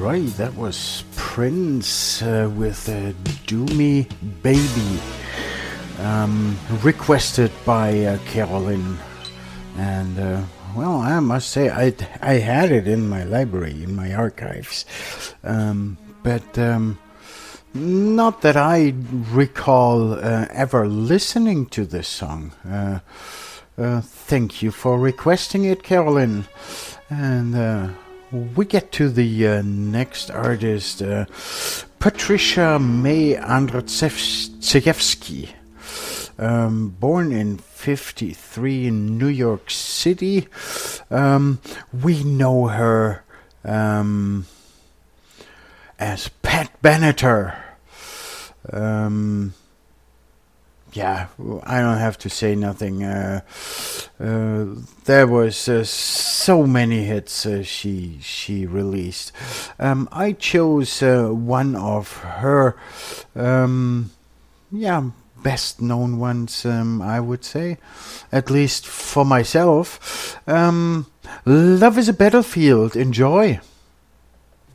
right, that was Prince with Do Me Baby, requested by Carolyn. And, well, I must say, I had it in my library, in my archives. But not that I recall ever listening to this song. Thank you for requesting it, Carolyn. And we get to the next artist, Patricia May Andrzejewski, born in 1953 in New York City. We know her as Pat Benatar. Yeah, I don't have to say nothing. There was so many hits she released. I chose one of her, best known ones. I would say, at least for myself. Love is a Battlefield. Enjoy.